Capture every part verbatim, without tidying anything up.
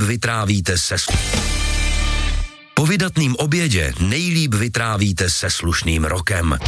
vytrávíte se Po vydatným obědě nejlíp vytrávíte se slušným rokem.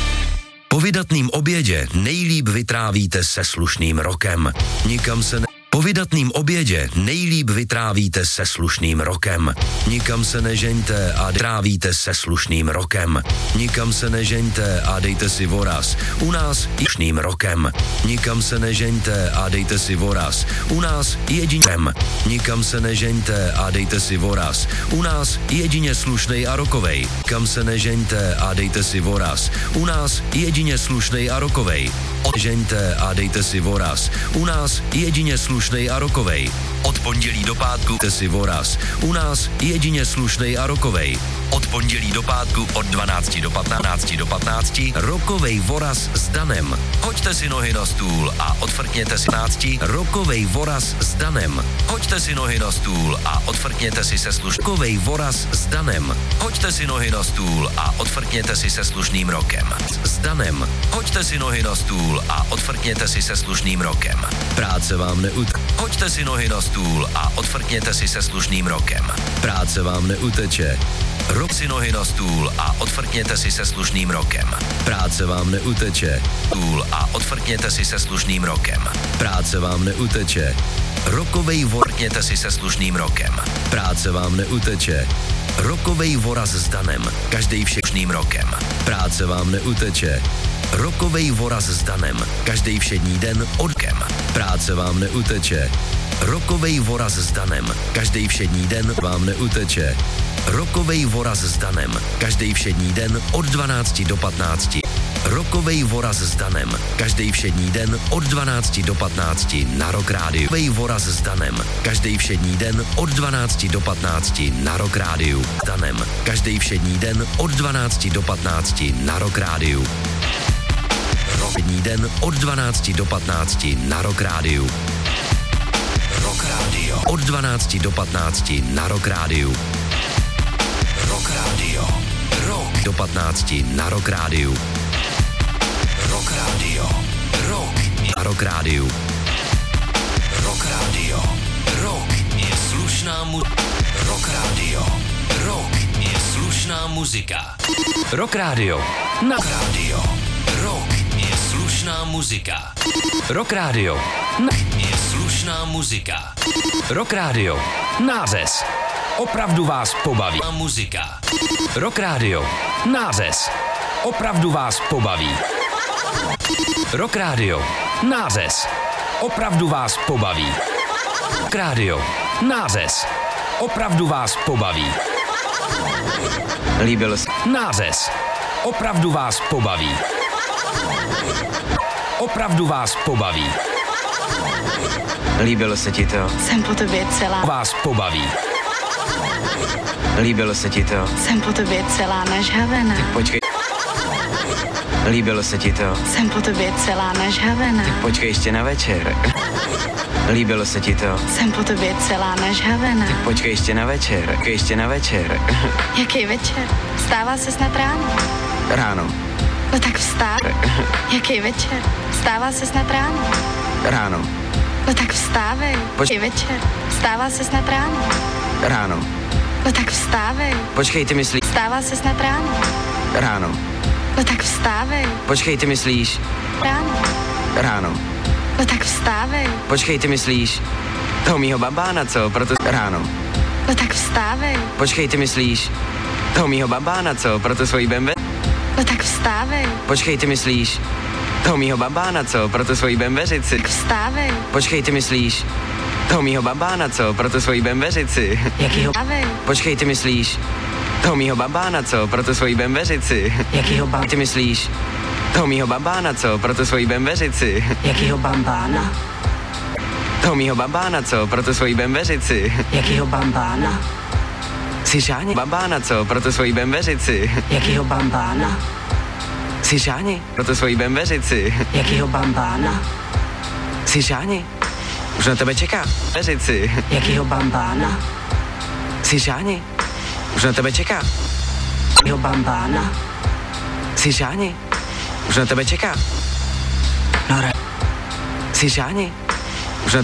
Po vydatným obědě nejlíp vytrávíte se slušným rokem. Nikam se ne... Po vydatným obědě nejlíp vytrávíte se slušným rokem. Nikam se nežeňte a trávíte se slušným rokem. Nikam se nežeňte a dejte si voraz. U nás slušným rokem. Nikam se nežeňte a dejte si voraz. U nás jedině. Nikam se nežeňte a dejte si voraz. U nás jedině slušnej a rokovej. Kam se nežeňte a dejte si voraz. U nás jedině slušnej a rokovej. Žeňte a dejte si voraz. U nás jedině slušnej a rokovej. Od pondělí do pátku dejte si voraz. U nás jedině slušnej a rokovej. Od pondělí do pátku od dvanácti do patnácti do patnácti rokovej voraz s Danem. Hoďte si nohy na stůl a odfrkněte si nácti rokovej voraz s Danem. Hoďte si nohy na stůl a odfrkněte si se sluškovej voraz s Danem. Hoďte si nohy na stůl a odfrkněte si se slušným rokem. S Danem. Hoďte si nohy na stůl a odfrkněte si se slušným rokem. Práce vám neut. Hoďte si nohy na stůl a odfrkněte si se slušným rokem. Práce vám neuteče. Rok si nohy na stůl a odfrkněte si se slušným rokem. Práce vám neuteče. Stůl a odfrkněte si se slušným rokem. Práce vám neuteče. Rokovej vorkněte si se slušným rokem. Práce vám neuteče. Rokovej voraz s Danem. Každej všedním rokem. Práce vám neuteče. Rokovej voraz s Danem. Každej všední den odkem. Práce vám neuteče. Rokovej voraz s Danem. Každej všední den vám neuteče. Rokovej voraz s Danem. Každej všední den od dvanácti do patnácti. Rokovej voraz s Danem. Každej všední den od dvanácti do patnácti na Rock Rádiu. Rokovej voraz s Danem. Každej všední den od dvanácti do patnácti na Rock Rádiu. S Danem. Každej všední den od dvanácti do patnácti na Rock Rádiu. Všední den od dvanácti do patnácti na Rock Rádiu. Rock Rádio. Od dvanácti do patnácti na Rock Rádiu. Rock Rádio. Rock. Do patnácti na Rock Rádiu. Rock Rádio. Rock. Na Rock Rádiu. Rock Rádio. Rock je slušná mu... Rock Rádio. Rock je slušná muzika. Rock Rádio. Na Rock Rádio. Rock je slušná muzika. Rock Rádio. Na... je slušná muzika. Rock Rádio. Nářez. Opravdu vás pobaví. Muzika. Rock Rádio. Nářez. Opravdu vás pobaví. Rock Rádio. Nářez. Opravdu vás pobaví. Rock Rádio. Nářez. Opravdu vás pobaví. Líbil se. Nářez. Opravdu vás pobaví. Opravdu vás pobaví. Líbilo se ti to? Jsem po tobě celá. Vás pobaví. Líbilo se ti to? Jsem po tobě celá nažhavená. Tak počkej. Líbilo se ti to? Jsem po tobě celá nažhavená. Tak počkej ještě na večer. Líbilo se ti to? Jsem po tobě celá nažhavená. Tak počkej ještě na večer. Počkej ještě na večer. Jaký večer? Vstává se snad ráno? Ráno. No tak vstá. Jaký večer? Vstává se snad ráno? Ráno. No tak vstávej. Jaký večer? Vstává se snad ráno? Ráno. No tak vstávej. Počkej, ty myslíš? Vstává se snad ráno? Ráno. No tak vstávej. Počkej, ty myslíš? Ráno. Ráno. No tak vstávej. Počkej, ty myslíš? Toho mýho bambána, co? Proto... Ráno. No tak vstávej. Počkej, ty myslíš? Toho mýho bambána, co? Proto svojí bembe... No tak vstávej. Počkej, ty myslíš? Toho mýho bambána, co? Proto svojí bembeřici. Tak vstávej. Počkej, ty myslíš? Toho mýho bambána, co? Proto svojí bembeřici. Jakýho? Vstávej. Počkej, ty myslíš? Toho mýho bambána, co? Proto svojí bembeřici. Jakýho bambána? Ty myslíš? Toho mýho bambána, co? Proto svojí bembeřici. Jakýho bambána? Toho mýho bambána, co? Proto svojí bembeřici. Jakýho bambána? Jsi šáni? Bambána, co? Proto svojí bembeřici. Jakýho bambána? Jsi šáni? Proto svojí bembeřici. Jakýho bambána? Jsi šáni? Už na tebe čeká. Bembeřici. Jakýho bambána? Jsi šáni? Už na tebe čeká. Jakýho bambána? Jsi šáni? Už na tebe čeká. No re... Jsi šáni?